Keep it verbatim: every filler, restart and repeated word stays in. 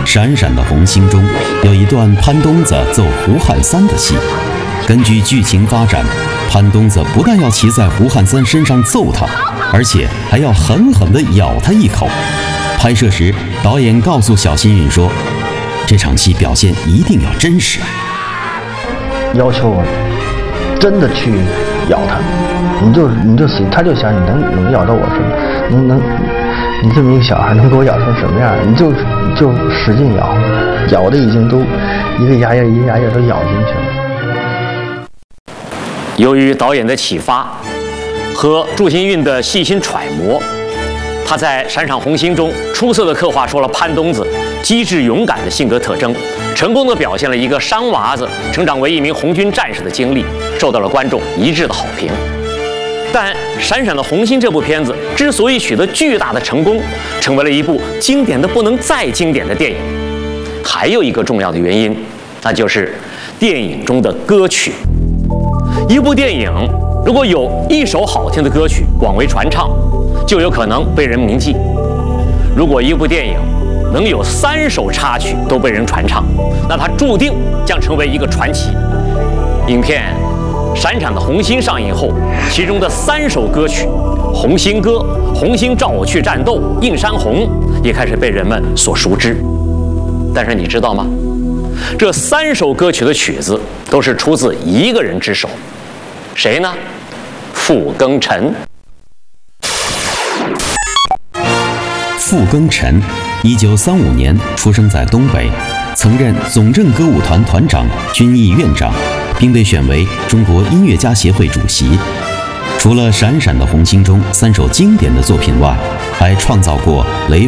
闪闪的红星中有一段潘冬子揍胡汉三的戏。根据剧情发展，潘冬子不但要骑在胡汉三身上揍他，而且还要狠狠地咬他一口。拍摄时，导演告诉小幸运说，这场戏表现一定要真实， 要求我真的去咬他，你就你就他就想你能能咬到我什么，能能你这么一个小孩能给我咬成什么样，你就就使劲咬，咬的已经都一个牙印一个牙印都咬进去了。 由于导演的启发和祝新运的细心揣摩，他在《闪闪红星》中出色地刻画出了潘冬子机智勇敢的性格特征，成功地表现了一个伤娃子成长为一名红军战士的经历，受到了观众一致的好评。但《闪闪的红星》这部片子之所以取得巨大的成功，成为了一部经典的不能再经典的电影，还有一个重要的原因，那就是电影中的歌曲。一部电影如果有一首好听的歌曲广为传唱，就有可能被人铭记；如果一部电影能有三首插曲都被人传唱，那它注定将成为一个传奇。影片《闪闪的红星》上映后，其中的三首歌曲《红星歌》《红星照我去战斗》《映山红》也开始被人们所熟知。但是你知道吗？这三首歌曲的曲子都是出自一个人之手，谁呢？傅庚辰。 傅庚辰，一九三五年出生在东北，曾任总政歌舞团团长、军艺院长，并被选为中国音乐家协会主席。除了《闪闪的红星》中三首经典的作品外，还创造过《雷